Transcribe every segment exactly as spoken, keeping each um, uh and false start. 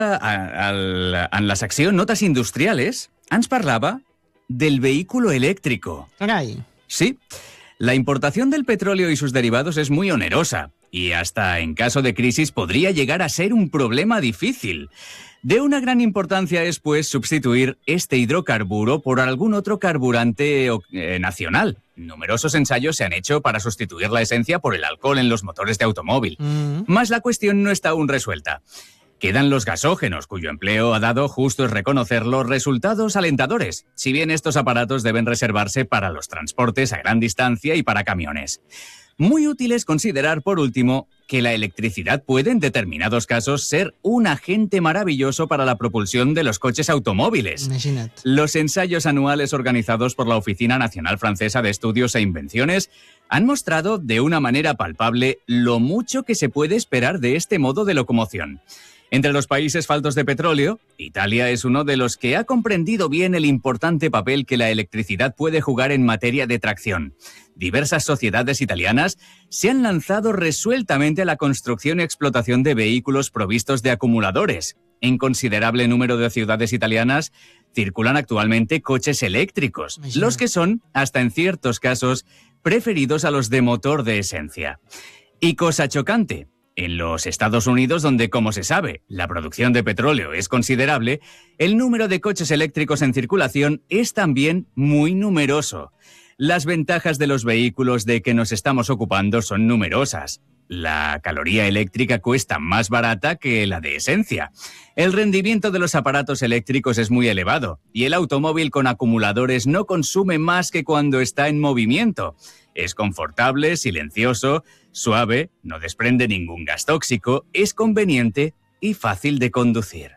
al, en la secció Notes Industriales ens parlava del vehículo eléctrico. Caray. Sí, la importación del petróleo y sus derivados es muy onerosa y hasta en caso de crisis podría llegar a ser un problema difícil. De una gran importancia es, pues, sustituir este hidrocarburo por algún otro carburante eh, nacional. Numerosos ensayos se han hecho para sustituir la esencia por el alcohol en los motores de automóvil. Mm. Mas la cuestión no está aún resuelta. Quedan los gasógenos, cuyo empleo ha dado, justo es reconocerlo, resultados alentadores, si bien estos aparatos deben reservarse para los transportes a gran distancia y para camiones. Muy útil es considerar, por último, que la electricidad puede, en determinados casos, ser un agente maravilloso para la propulsión de los coches automóviles. Imagina't. Los ensayos anuales organizados por la Oficina Nacional Francesa de Estudios e Invenciones han mostrado de una manera palpable lo mucho que se puede esperar de este modo de locomoción. Entre los países faltos de petróleo, Italia es uno de los que ha comprendido bien el importante papel que la electricidad puede jugar en materia de tracción. Diversas sociedades italianas se han lanzado resueltamente a la construcción y explotación de vehículos provistos de acumuladores. En considerable número de ciudades italianas circulan actualmente coches eléctricos, los que son, hasta en ciertos casos, preferidos a los de motor de esencia. Y cosa chocante, en los Estados Unidos, donde, como se sabe, la producción de petróleo es considerable, el número de coches eléctricos en circulación es también muy numeroso. Las ventajas de los vehículos de que nos estamos ocupando son numerosas. La caloría eléctrica cuesta más barata que la de esencia. El rendimiento de los aparatos eléctricos es muy elevado y el automóvil con acumuladores no consume más que cuando está en movimiento. Es confortable, silencioso, suave, no desprende ningún gas tóxico, és conveniente i fàcil de conducir.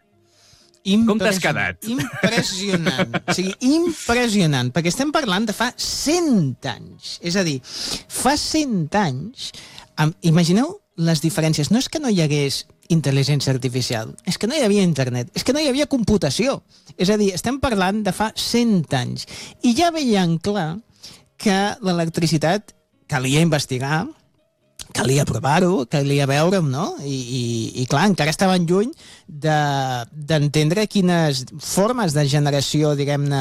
Com t'has quedat? Impressionant. O sigui, impressionant, perquè estem parlant de fa cent anys. És a dir, fa cent anys, imagineu les diferències. No és que no hi hagués intel·ligència artificial, és que no hi havia internet, és que no hi havia computació. És a dir, estem parlant de fa cent anys. I ja veiem clar que l'electricitat calia investigar, calia provar-ho, calia veure-ho, no? I, i, i clar, encara estaven lluny d'entendre de, quines formes de generació, diguem-ne,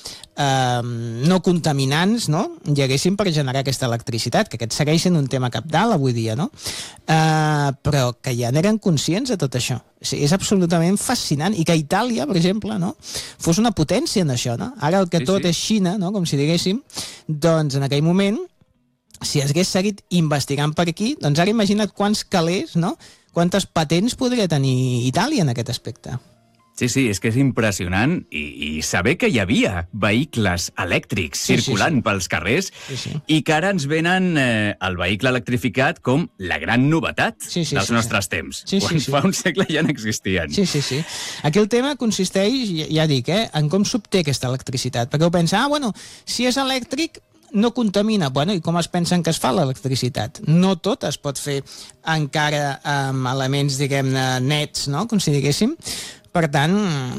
eh, no contaminants, no?, hi haguessin per generar aquesta electricitat, que aquest segueix sent un tema cabdal avui dia, no? Eh, però que ja n'eren conscients de tot això. O sigui, és absolutament fascinant. I que Itàlia, per exemple, no?, fos una potència en això, no? Ara el que sí, tot sí. és Xina, no?, com si diguéssim, doncs en aquell moment, si es hagués seguit investigant per aquí, doncs ara imagina't quants calés, no?, quantes patents podria tenir Itàlia en aquest aspecte. Sí, sí, és que és impressionant i, i saber que hi havia vehicles elèctrics Sí, circulant sí, sí. pels carrers Sí, sí. i que ara ens venen eh, el vehicle electrificat com la gran novetat Sí, sí, dels sí, nostres sí. temps, Sí, sí, quan sí. fa un segle ja n'existien. Sí, sí, sí. Aquí el tema consisteix, ja, ja dic, eh, en com s'obté aquesta electricitat. Perquè ho pensa, ah, bueno, si és elèctric, no contamina. Bueno, i com es pensen que es fa l'electricitat? No tot es pot fer encara amb elements, diguem-ne, nets, no?, com si diguéssim. Per tant,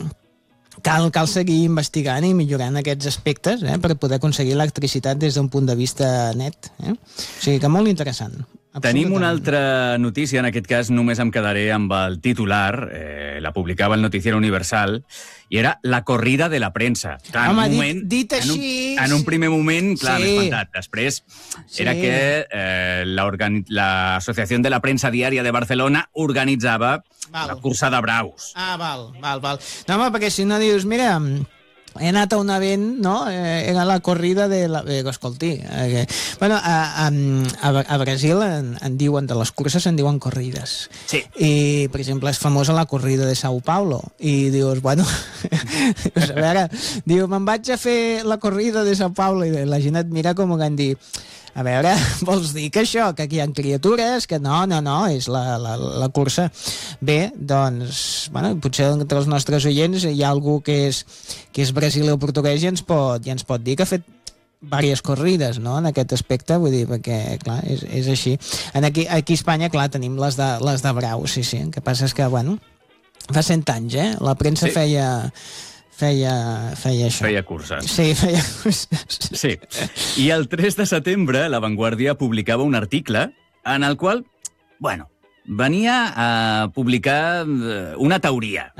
cal, cal seguir investigant i millorant aquests aspectes, eh, per poder aconseguir electricitat des d'un punt de vista net. Eh? O sigui que molt interessant. Tenim una altra notícia, en aquest cas només em quedaré amb el titular, eh, la publicava el Noticiero Universal, i era la corrida de la premsa. Clar, Home, en un dit, moment, dit així... En un, en un primer moment, clar, Sí. m'he espantat. Després Sí. era que eh, l'Associació de la Premsa Diària de Barcelona organitzava Val. la cursa de braus. Ah, val, val, val. No, home, perquè si no dius, mira, he anat a un event, no?, eh, era la corrida de la... Eh, escolti, eh, bueno, a, a, a Brasil en, en diuen, de les curses en diuen corrides. Sí. I, per exemple, és famosa la corrida de Sao Paulo. I dius, bueno, dius, a veure, diu, me'n vaig a fer la corrida de Sao Paulo, i la gent et mira com que han dit, a veure, vols dir que això, que aquí hi ha criatures, que no, no, no, és la, la, la cursa. Bé, doncs, bueno, potser entre els nostres oients hi ha algú que és, que és brasiler o portuguès i ens pot, i ens pot dir que ha fet diverses corrides, no?, en aquest aspecte, vull dir, perquè, clar, és, és així. En aquí, aquí a Espanya, clar, tenim les de, les de braus, sí, sí, el que passa és que, bueno, fa cent anys, eh?, la premsa Sí. feia... Feia, feia això. Feia curses. Sí, feia curses. Sí. I el tres de setembre, La Vanguardia publicava un article en el qual, bueno, venia a publicar una teoria.